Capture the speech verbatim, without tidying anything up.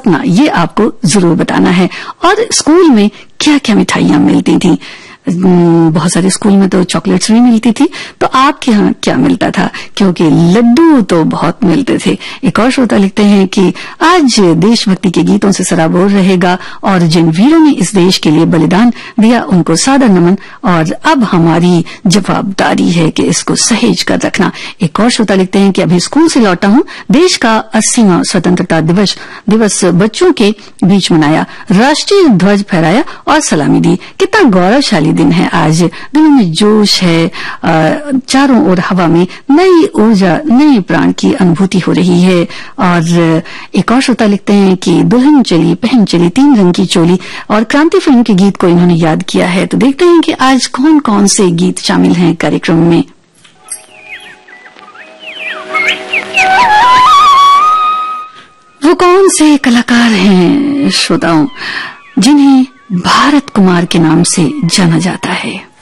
सपना, ये आपको जरूर बताना है। और स्कूल में क्या क्या मिठाइयां मिलती थी? बहुत सारे स्कूल में तो चॉकलेट्स भी मिलती थी, तो आपके यहाँ क्या मिलता था? क्योंकि लड्डू तो बहुत मिलते थे। एक और श्रोता लिखते हैं कि आज देशभक्ति के गीतों से सराबोर रहेगा और जिन वीरों ने इस देश के लिए बलिदान दिया उनको सादर नमन, और अब हमारी जवाबदारी है कि इसको सहेज कर रखना। एक और श्रोता लिखते हैं कि अभी स्कूल से लौटा हूं, देश का अस्सीवां स्वतंत्रता दिवस दिवस बच्चों के बीच मनाया, राष्ट्रीय ध्वज फहराया और सलामी दी। कितना गौरवशाली दिन है आज, दिलों में जोश है, चारों ओर हवा में नई ऊर्जा, नए प्राण की अनुभूति हो रही है। और एक और श्रोता लिखते हैं कि दुल्हन चली पहन चली तीन रंग की चोली, और क्रांति फिल्म के गीत को इन्होंने याद किया है। तो देखते हैं कि आज कौन कौन से गीत शामिल हैं कार्यक्रम में। वो कौन से कलाकार हैं श्रोताओं जिन्हें भारत कुमार के नाम से जाना जाता है?